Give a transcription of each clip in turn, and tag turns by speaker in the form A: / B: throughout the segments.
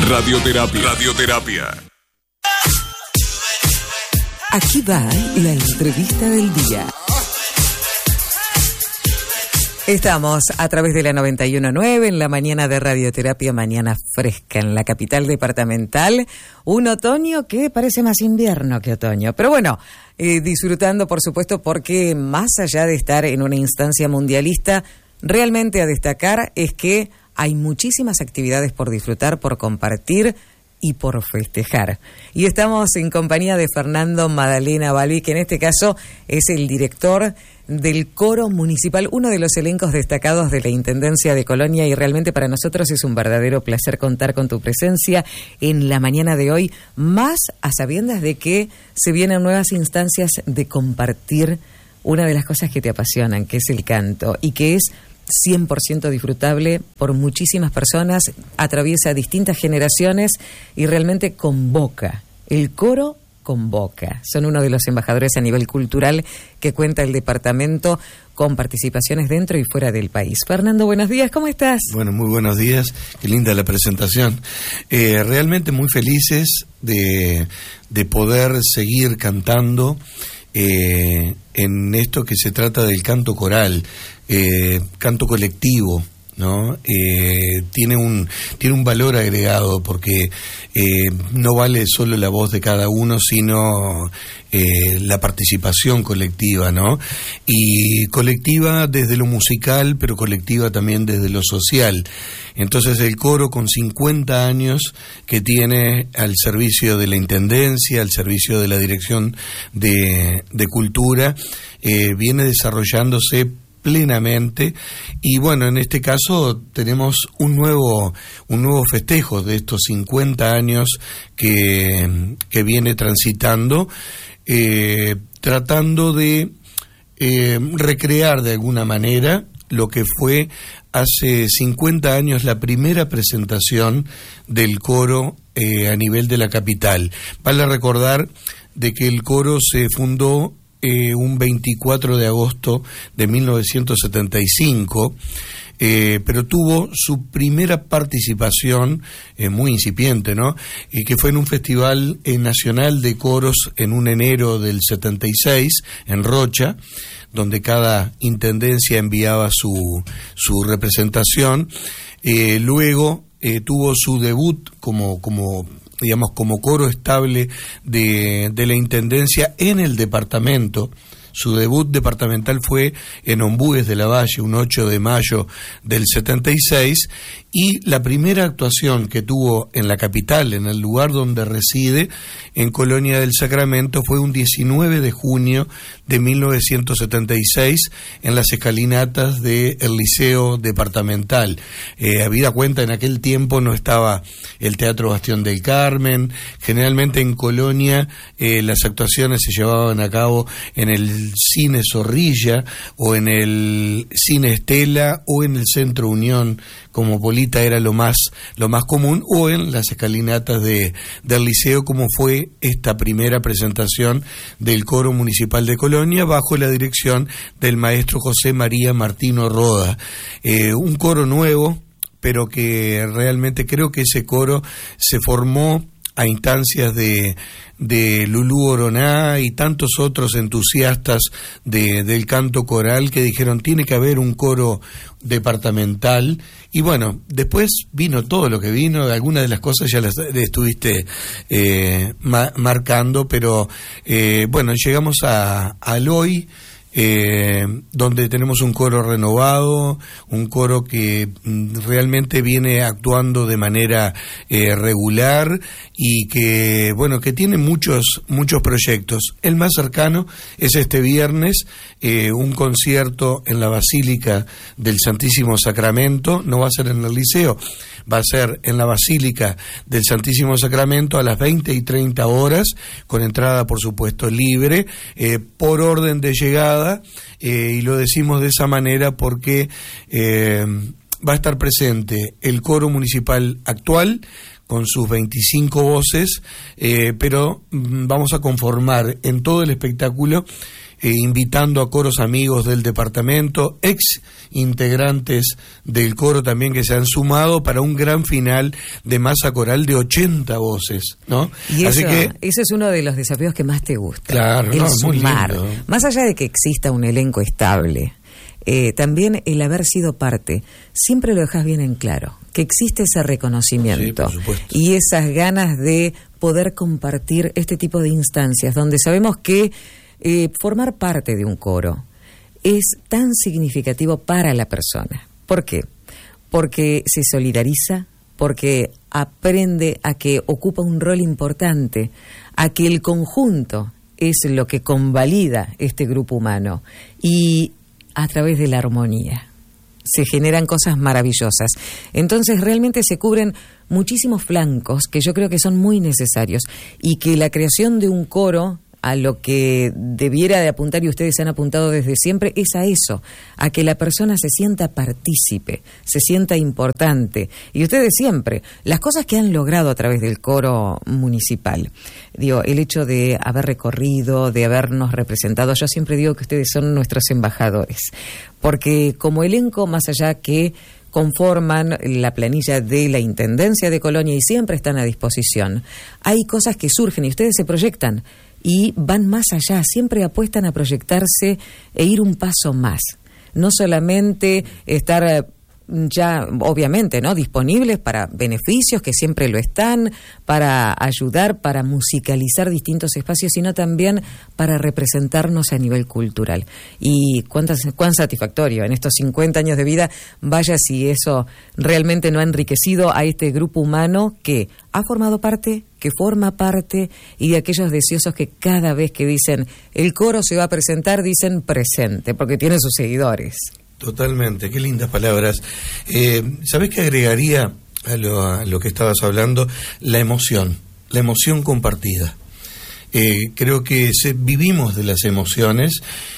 A: Radioterapia.
B: Aquí va la entrevista del día. Estamos a través de la 91.9 en la mañana de Radioterapia, mañana fresca en la capital departamental. Un otoño que parece más invierno que otoño. Pero bueno, disfrutando por supuesto porque más allá de estar en una instancia mundialista, realmente a destacar es que hay muchísimas actividades por disfrutar, por compartir y por festejar. Y estamos en compañía de Fernando Madalena Balbi, que en este caso es el director del Coro Municipal, uno de los elencos destacados de la Intendencia de Colonia, y realmente para nosotros es un verdadero placer contar con tu presencia en la mañana de hoy, más a sabiendas de que se vienen nuevas instancias de compartir una de las cosas que te apasionan, que es el canto, y que es 100% disfrutable por muchísimas personas, atraviesa distintas generaciones y realmente convoca. El coro convoca. Son uno de los embajadores a nivel cultural que cuenta el departamento con participaciones dentro y fuera del país. Fernando, buenos días, ¿cómo estás?
C: Bueno, muy buenos días, qué linda la presentación. Realmente muy felices de poder seguir cantando en esto que se trata del canto coral, canto colectivo, ¿no? Tiene un valor agregado porque no vale solo la voz de cada uno, sino la participación colectiva, ¿no? Y colectiva desde lo musical, pero colectiva también desde lo social. Entonces el coro, con 50 años que tiene al servicio de la Intendencia, al servicio de la Dirección de Cultura, viene desarrollándose plenamente, y bueno, en este caso tenemos un nuevo festejo de estos 50 años que viene transitando, tratando de recrear de alguna manera lo que fue hace 50 años la primera presentación del coro a nivel de la capital. Vale recordar de que el coro se fundó un 24 de agosto de 1975, pero tuvo su primera participación muy incipiente, ¿no? Que fue en un festival nacional de coros en un enero del 76 en Rocha, donde cada intendencia enviaba su representación. Luego tuvo su debut como coro estable de la Intendencia en el departamento. Su debut departamental fue en Ombúes de la Valle, un 8 de mayo del 76, y la primera actuación que tuvo en la capital, en el lugar donde reside, en Colonia del Sacramento, fue un 19 de junio de 1976 en las escalinatas del Liceo Departamental. Habida cuenta, en aquel tiempo no estaba el Teatro Bastión del Carmen. Generalmente en Colonia las actuaciones se llevaban a cabo en el Cine Zorrilla o en el Cine Estela o en el Centro Unión, como Polita era lo más común, o en las escalinatas del liceo, como fue esta primera presentación del Coro Municipal de Colonia bajo la dirección del maestro José María Martino Roda. Un coro nuevo, pero que realmente creo que ese coro se formó a instancias de Lulú Oroná y tantos otros entusiastas del canto coral que dijeron tiene que haber un coro departamental. Y bueno, después vino todo lo que vino, algunas de las cosas ya las estuviste marcando, pero bueno, llegamos al hoy, donde tenemos un coro renovado, un coro que realmente viene actuando de manera regular y que, bueno, que tiene muchos proyectos. El más cercano es este viernes, un concierto en la Basílica del Santísimo Sacramento. No va a ser en el liceo, va a ser en la Basílica del Santísimo Sacramento a las 20:30, con entrada, por supuesto, libre, por orden de llegada, y lo decimos de esa manera porque va a estar presente el coro municipal actual con sus 25 voces, pero vamos a conformar en todo el espectáculo, invitando a coros amigos del departamento, ex integrantes del coro también que se han sumado para un gran final de masa coral de 80 voces, ¿no?
B: Y así que ese es uno de los desafíos que más te gusta.
C: Claro,
B: el
C: no,
B: sumar.
C: Muy lindo.
B: Más allá de que exista un elenco estable, también el haber sido parte, siempre lo dejas bien en claro, que existe ese reconocimiento,
C: sí, por supuesto,
B: y esas ganas de poder compartir este tipo de instancias, donde sabemos que formar parte de un coro es tan significativo para la persona. ¿Por qué? Porque se solidariza, porque aprende a que ocupa un rol importante, a que el conjunto es lo que convalida este grupo humano, y a través de la armonía se generan cosas maravillosas. Entonces realmente se cubren muchísimos flancos que yo creo que son muy necesarios, y que la creación de un coro, a lo que debiera de apuntar, y ustedes han apuntado desde siempre, es a eso, a que la persona se sienta partícipe, se sienta importante. Y ustedes siempre, las cosas que han logrado a través del coro municipal, digo, el hecho de haber recorrido, de habernos representado, yo siempre digo que ustedes son nuestros embajadores, porque como elenco, más allá que conforman la planilla de la Intendencia de Colonia y siempre están a disposición, hay cosas que surgen y ustedes se proyectan y van más allá, siempre apuestan a proyectarse e ir un paso más. No solamente estar ya, obviamente, ¿no?, disponibles para beneficios, que siempre lo están, para ayudar, para musicalizar distintos espacios, sino también para representarnos a nivel cultural. Y cuán satisfactorio en estos 50 años de vida, vaya si eso realmente no ha enriquecido a este grupo humano que ha formado parte, que forma parte, y de aquellos deseosos que cada vez que dicen el coro se va a presentar, dicen presente, porque tiene sus seguidores.
C: Totalmente, qué lindas palabras. ¿Sabés qué agregaría a lo que estabas hablando? La emoción compartida. Creo que vivimos de las emociones,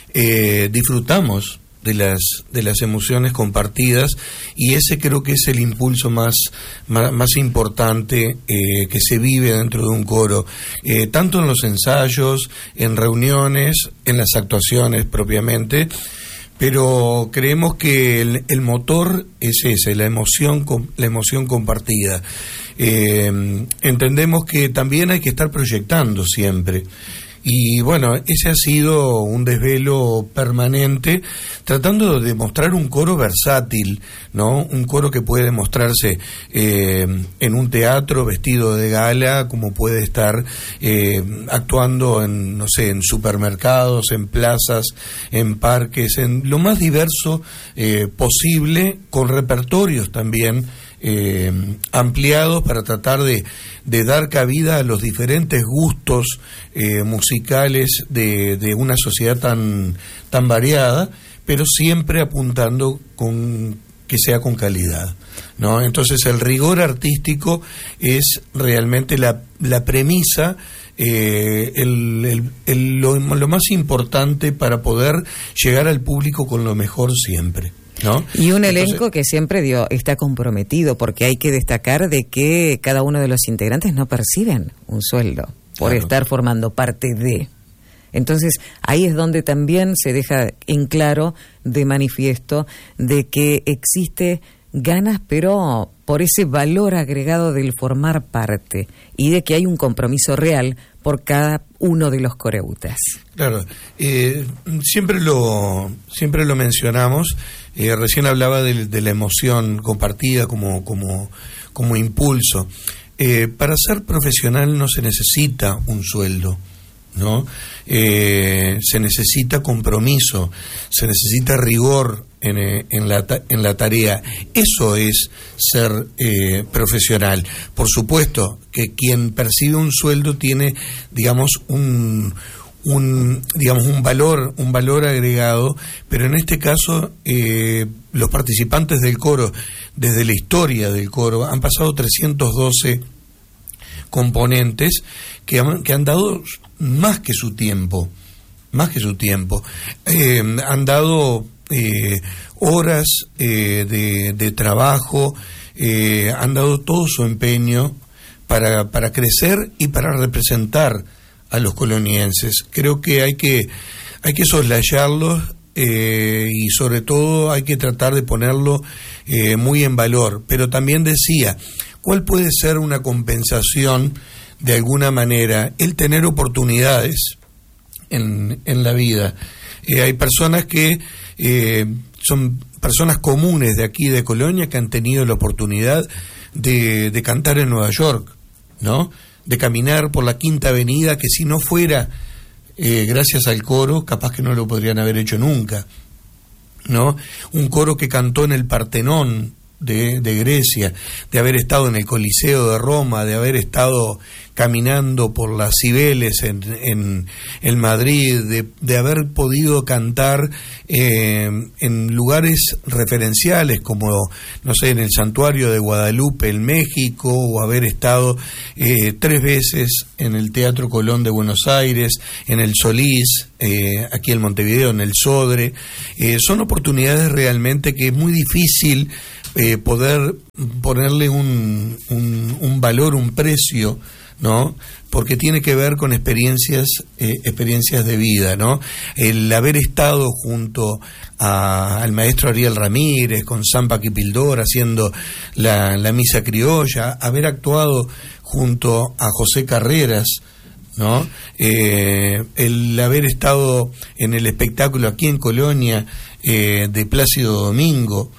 C: disfrutamos de las emociones compartidas, y ese creo que es el impulso más importante que se vive dentro de un coro, tanto en los ensayos, en reuniones, en las actuaciones propiamente. Pero creemos que el motor es ese, la emoción compartida. Entendemos que también hay que estar proyectando siempre. Y bueno, ese ha sido un desvelo permanente, tratando de mostrar un coro versátil, ¿no? Un coro que puede mostrarse en un teatro vestido de gala, como puede estar actuando en, no sé, en supermercados, en plazas, en parques, en lo más diverso posible, con repertorios también ampliados para tratar de dar cabida a los diferentes gustos musicales de una sociedad tan variada, pero siempre apuntando que sea con calidad, ¿no? Entonces el rigor artístico es realmente la premisa, lo más importante para poder llegar al público con lo mejor siempre, ¿no?
B: Y un elenco que siempre está comprometido, porque hay que destacar de que cada uno de los integrantes no perciben un sueldo por estar formando parte de. Entonces ahí es donde también se deja en claro, de manifiesto, de que existe ganas, pero por ese valor agregado del formar parte, y de que hay un compromiso real por cada uno de los coreutas.
C: Claro, siempre lo mencionamos. Recién hablaba de la emoción compartida como impulso. Para ser profesional no se necesita un sueldo, ¿no? Se necesita compromiso, se necesita rigor en la tarea. Eso es ser profesional. Por supuesto que quien percibe un sueldo tiene, digamos, un valor agregado, pero en este caso los participantes del coro, desde la historia del coro, han pasado 312 componentes que han dado más que su tiempo, han dado horas de trabajo, han dado todo su empeño para crecer y para representar a los colonienses. Creo que hay que soslayarlos y sobre todo hay que tratar de ponerlo muy en valor. Pero también decía, ¿cuál puede ser una compensación de alguna manera? El tener oportunidades en la vida. Hay personas que son personas comunes de aquí de Colonia que han tenido la oportunidad de cantar en Nueva York, ¿no? De caminar por la Quinta Avenida, que si no fuera gracias al coro, capaz que no lo podrían haber hecho nunca, ¿no? Un coro que cantó en el Partenón de Grecia, de haber estado en el Coliseo de Roma, de haber estado caminando por las Cibeles en Madrid, de haber podido cantar en lugares referenciales como, no sé, en el Santuario de Guadalupe en México, o haber estado 3 veces en el Teatro Colón de Buenos Aires, en el Solís, aquí en Montevideo, en el Sodre. Son oportunidades realmente que es muy difícil poder ponerle un valor, un precio, ¿no? Porque tiene que ver con experiencias de vida, ¿no? El haber estado junto al maestro Ariel Ramírez, con Sampa Kipildor haciendo la misa criolla, haber actuado junto a José Carreras, ¿no? El haber estado en el espectáculo aquí en Colonia de Plácido Domingo,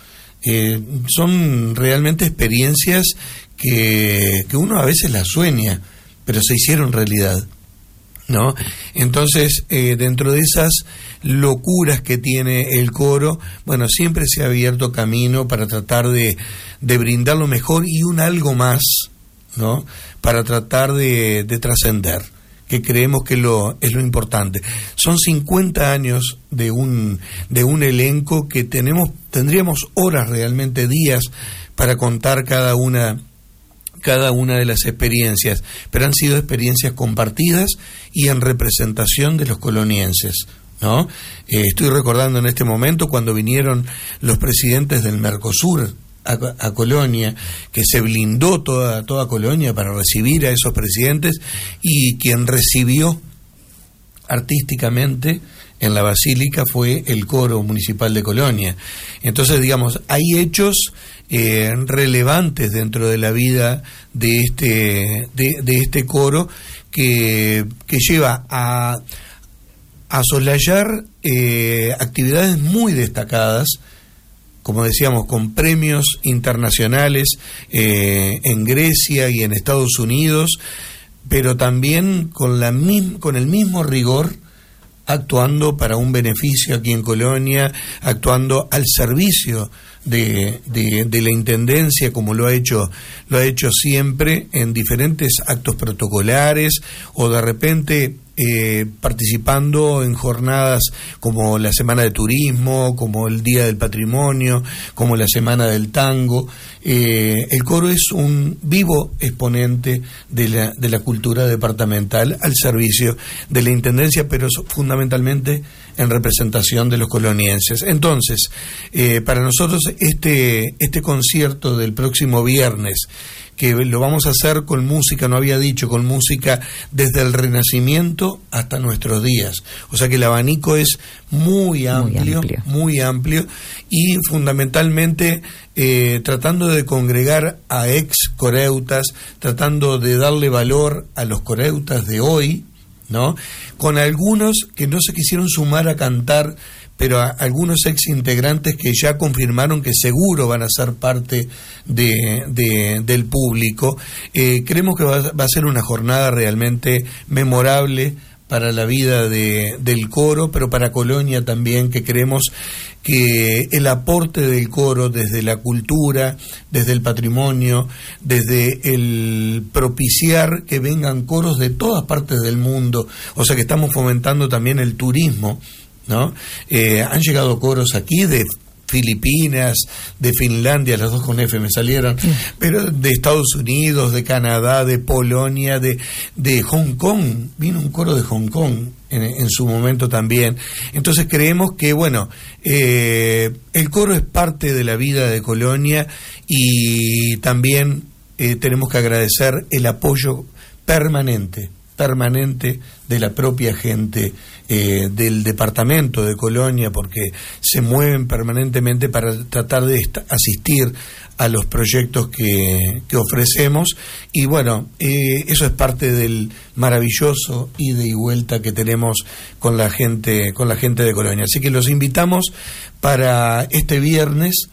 C: son realmente experiencias que uno a veces las sueña, pero se hicieron realidad, ¿no? Entonces, dentro de esas locuras que tiene el coro, bueno, siempre se ha abierto camino para tratar de brindar lo mejor y un algo más, ¿no? Para tratar de trascender, que creemos que es lo importante. Son 50 años de un elenco que tendríamos horas, realmente días, para contar cada una de las experiencias, pero han sido experiencias compartidas y en representación de los colonienses, ¿no? Estoy recordando en este momento cuando vinieron los presidentes del Mercosur a Colonia, que se blindó toda Colonia para recibir a esos presidentes, y quien recibió artísticamente en la Basílica fue el Coro Municipal de Colonia. Entonces, digamos, hay hechos relevantes dentro de la vida de este coro que lleva a soslayar actividades muy destacadas, como decíamos, con premios internacionales en Grecia y en Estados Unidos, pero también con el mismo rigor, actuando para un beneficio aquí en Colonia, actuando al servicio de la Intendencia, como lo ha hecho siempre en diferentes actos protocolares, o de repente participando en jornadas como la Semana de Turismo, como el Día del Patrimonio, como la Semana del Tango. El coro es un vivo exponente de la cultura departamental al servicio de la Intendencia, pero fundamentalmente en representación de los colonienses. Entonces, para nosotros este concierto del próximo viernes, que lo vamos a hacer con música, no había dicho, con música desde el Renacimiento hasta nuestros días. O sea que el abanico es muy amplio y fundamentalmente tratando de congregar a ex coreutas, tratando de darle valor a los coreutas de hoy, ¿no? Con algunos que no se quisieron sumar a cantar, pero algunos ex integrantes que ya confirmaron que seguro van a ser parte del público. Creemos que va a ser una jornada realmente memorable para la vida del coro, pero para Colonia también, que creemos que el aporte del coro desde la cultura, desde el patrimonio, desde el propiciar que vengan coros de todas partes del mundo, o sea que estamos fomentando también el turismo, ¿no? Han llegado coros aquí de Filipinas, de Finlandia, las dos con F me salieron, pero de Estados Unidos, de Canadá, de Polonia, de Hong Kong, vino un coro de Hong Kong en su momento también. Entonces creemos que, bueno, el coro es parte de la vida de Colonia y también tenemos que agradecer el apoyo permanente de la propia gente del departamento de Colonia, porque se mueven permanentemente para tratar de asistir a los proyectos que ofrecemos, y bueno, eso es parte del maravilloso ida y vuelta que tenemos con la gente de Colonia. Así que los invitamos para este viernes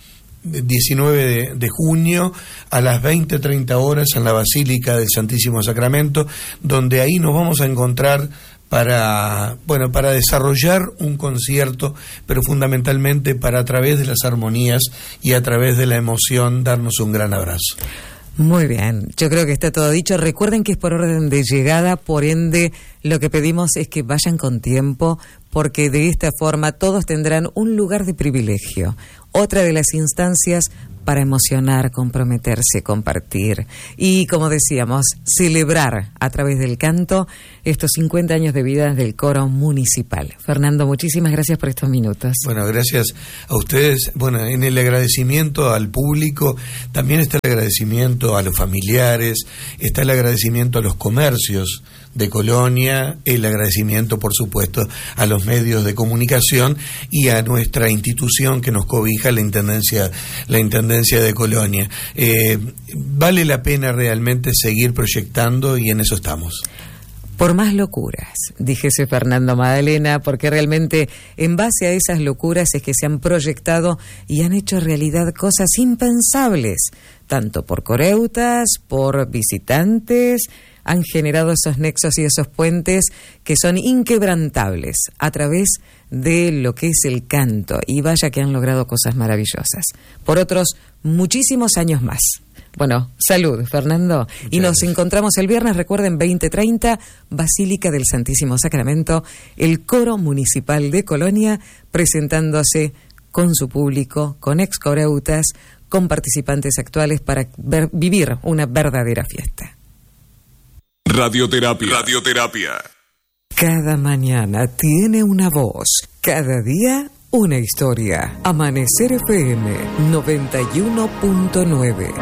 C: 19 de junio a las 20:30 horas en la Basílica del Santísimo Sacramento, donde ahí nos vamos a encontrar para desarrollar un concierto, pero fundamentalmente para, a través de las armonías y a través de la emoción, darnos un gran abrazo.
B: Muy bien, yo creo que está todo dicho. Recuerden que es por orden de llegada, por ende lo que pedimos es que vayan con tiempo, porque de esta forma todos tendrán un lugar de privilegio. Otra de las instancias para emocionar, comprometerse, compartir y, como decíamos, celebrar a través del canto estos 50 años de vida del coro municipal. Fernando, muchísimas gracias por estos minutos.
C: Bueno, gracias a ustedes. Bueno, en el agradecimiento al público también está el agradecimiento a los familiares, está el agradecimiento a los comercios de Colonia, el agradecimiento, por supuesto, a los medios de comunicación y a nuestra institución que nos cobija, la Intendencia de Colonia. Vale la pena realmente seguir proyectando y en eso estamos.
B: Por más locuras, dijese Fernando Magdalena, porque realmente en base a esas locuras es que se han proyectado y han hecho realidad cosas impensables, tanto por coreutas, por visitantes. Han generado esos nexos y esos puentes que son inquebrantables a través de lo que es el canto, y vaya que han logrado cosas maravillosas por otros muchísimos años más. Bueno, salud, Fernando. Muchas y nos gracias. Encontramos el viernes, recuerden, 20:30, Basílica del Santísimo Sacramento, el Coro Municipal de Colonia, presentándose con su público, con excoreutas, con participantes actuales para vivir una verdadera fiesta.
A: Radioterapia.
B: Cada mañana tiene una voz, cada día una historia. Amanecer FM 91.9.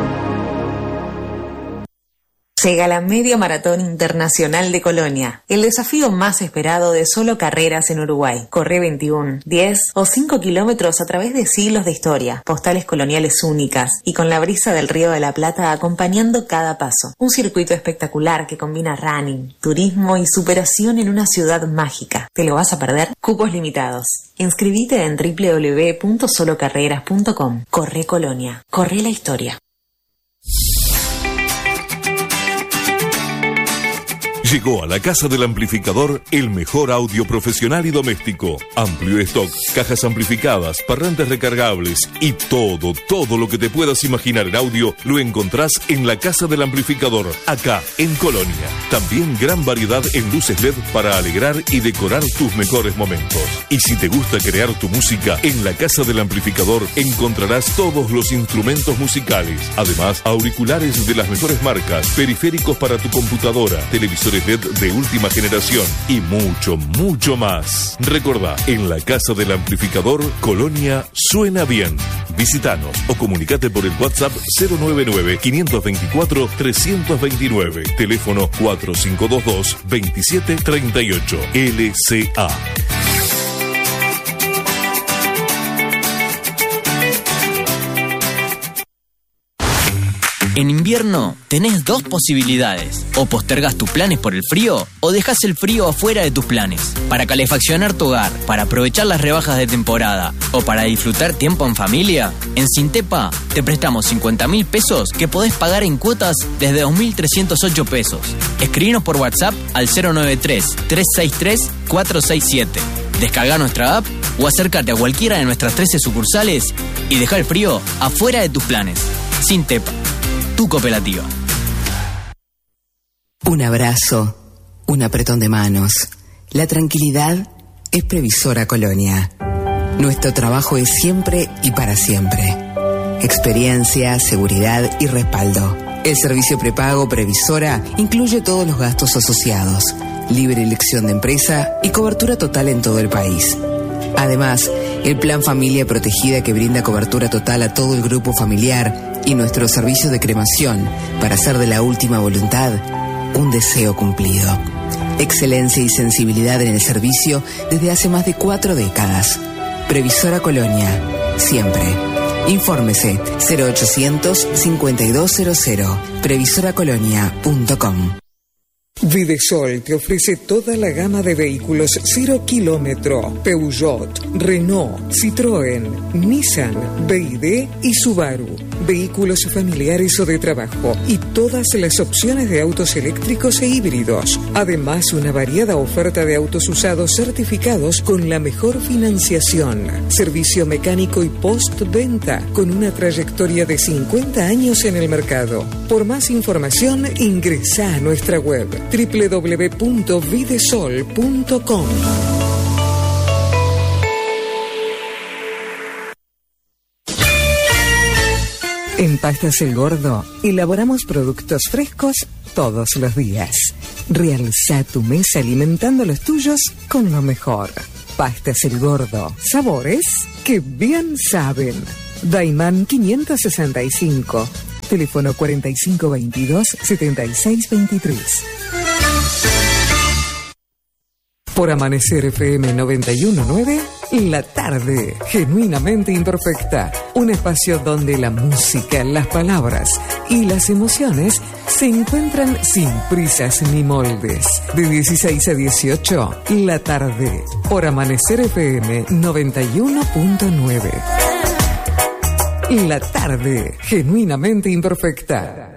D: Llega la Media Maratón Internacional de Colonia, el desafío más esperado de solo carreras en Uruguay. Corre 21, 10 o 5 kilómetros a través de siglos de historia, postales coloniales únicas y con la brisa del Río de la Plata acompañando cada paso. Un circuito espectacular que combina running, turismo y superación en una ciudad mágica. ¿Te lo vas a perder? Cupos limitados. Inscribite en www.solocarreras.com. Corre Colonia. Corre la historia.
A: Llegó a la Casa del Amplificador el mejor audio profesional y doméstico. Amplio stock, cajas amplificadas, parlantes recargables y todo lo que te puedas imaginar en audio lo encontrás en la Casa del Amplificador, acá en Colonia. También gran variedad en luces LED para alegrar y decorar tus mejores momentos. Y si te gusta crear tu música, en la Casa del Amplificador encontrarás todos los instrumentos musicales. Además, auriculares de las mejores marcas, periféricos para tu computadora, televisores LED de última generación y mucho más. Recordá, en la Casa del Amplificador, Colonia suena bien. Visítanos o comunicate por el WhatsApp 099-524-329. Teléfono 4522-2738. LCA.
E: En invierno tenés dos posibilidades: o postergás tus planes por el frío o dejás el frío afuera de tus planes. Para calefaccionar tu hogar, para aprovechar las rebajas de temporada o para disfrutar tiempo en familia, en Sintepa te prestamos 50.000 pesos que podés pagar en cuotas desde 2.308 pesos. Escribinos por WhatsApp al 093-363-467. Descarga nuestra app o acércate a cualquiera de nuestras 13 sucursales y deja el frío afuera de tus planes. Sintepa, tu cooperativa.
F: Un abrazo, un apretón de manos. La tranquilidad es Previsora Colonia. Nuestro trabajo es siempre y para siempre. Experiencia, seguridad y respaldo. El servicio prepago Previsora incluye todos los gastos asociados, libre elección de empresa y cobertura total en todo el país. Además, el Plan Familia Protegida que brinda cobertura total a todo el grupo familiar y nuestro servicio de cremación para hacer de la última voluntad un deseo cumplido. Excelencia y sensibilidad en el servicio desde hace más de 4 décadas. Previsora Colonia, siempre. Infórmese 0800 5200 previsoracolonia.com.
G: Videsol te ofrece toda la gama de vehículos 0 kilómetro, Peugeot, Renault, Citroën, Nissan, BYD y Subaru. Vehículos familiares o de trabajo y todas las opciones de autos eléctricos e híbridos. Además, una variada oferta de autos usados certificados con la mejor financiación. Servicio mecánico y postventa con una trayectoria de 50 años en el mercado. Por más información, ingresa a nuestra web www.videsol.com. En Pastas El Gordo elaboramos productos frescos todos los días. Realza tu mesa alimentando los tuyos con lo mejor. Pastas El Gordo, sabores que bien saben. Daimán 565, teléfono 4522-7623. Por Amanecer FM 91.9, La Tarde, genuinamente imperfecta. Un espacio donde la música, las palabras y las emociones se encuentran sin prisas ni moldes. De 16 a 18, La Tarde. Por Amanecer FM 91.9. La Tarde, genuinamente imperfecta.